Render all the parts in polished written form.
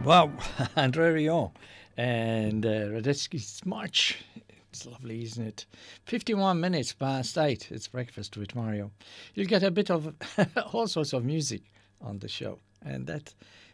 Wow, Andre Rieu and Radetzky's March. It's lovely, isn't it? 51 minutes past 8. It's Breakfast with Mario. You'll get a bit of all sorts of music on the show. And that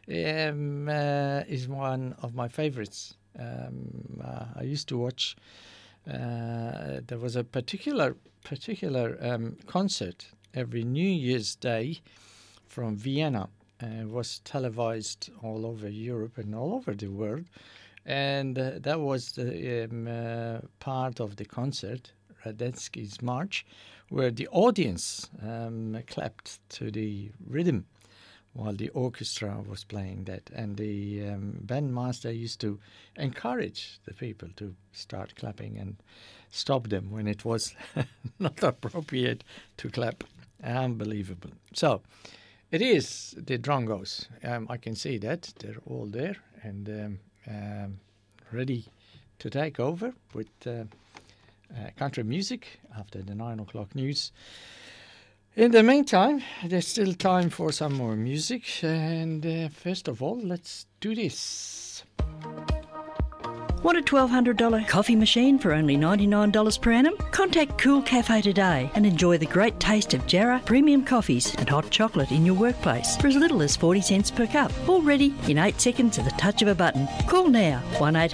is one of my favorites. I used to watch, there was a particular concert every New Year's Day from Vienna. It was televised all over Europe and all over the world. And that was the part of the concert, Radetzky's March, where the audience clapped to the rhythm while the orchestra was playing that. And the bandmaster used to encourage the people to start clapping and stop them when it was not appropriate to clap. Unbelievable. So it is the Drongos. I can see that. They're all there and ready to take over with country music after the 9 o'clock news. In the meantime, there's still time for some more music. And first of all, let's do this. Want a $1,200 coffee machine for only $99 per annum? Contact Cool Cafe today and enjoy the great taste of Jarrah premium coffees and hot chocolate in your workplace for as little as 40 cents per cup. All ready in 8 seconds at the touch of a button. Call now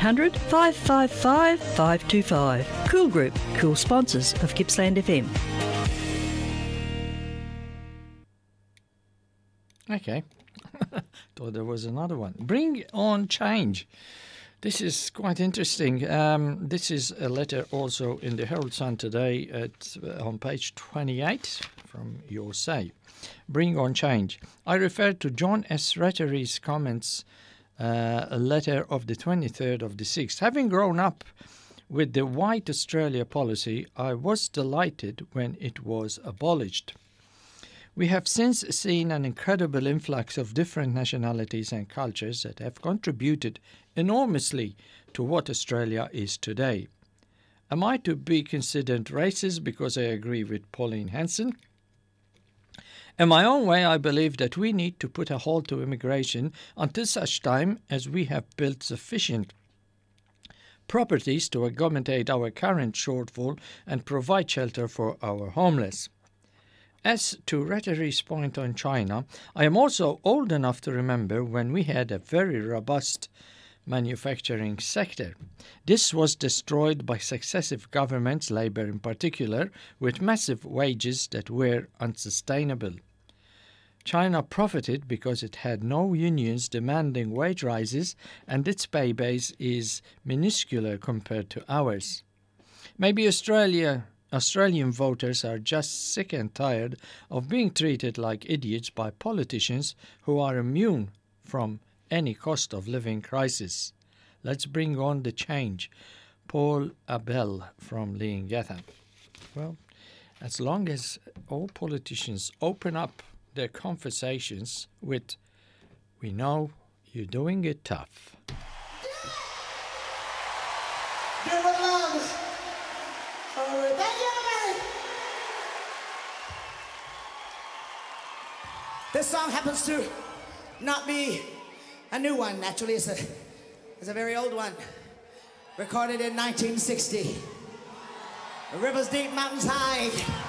1-800-555-525. Cool Group, cool sponsors of Gippsland FM. Okay. Thought there was another one. Bring on change. This is quite interesting. This is a letter also in the Herald Sun today on page 28 from Your Say. Bring on change. I refer to John S. Rettery's comments, a letter of the 23rd of the 6th. Having grown up with the White Australia policy, I was delighted when it was abolished. We have since seen an incredible influx of different nationalities and cultures that have contributed enormously to what Australia is today. Am I to be considered racist because I agree with Pauline Hanson? In my own way, I believe that we need to put a halt to immigration until such time as we have built sufficient properties to accommodate our current shortfall and provide shelter for our homeless. As to Rettery's point on China, I am also old enough to remember when we had a very robust manufacturing sector. This was destroyed by successive governments, Labour in particular, with massive wages that were unsustainable. China profited because it had no unions demanding wage rises and its pay base is minuscule compared to ours. Maybe Australian voters are just sick and tired of being treated like idiots by politicians who are immune from any cost of living crisis. Let's bring on the change. Paul Abel from Leongatha. Well, as long as all politicians open up their conversations with, we know you're doing it tough. This song happens to not be a new one. Actually, it's a very old one. Recorded in 1960. The river's deep, mountains high.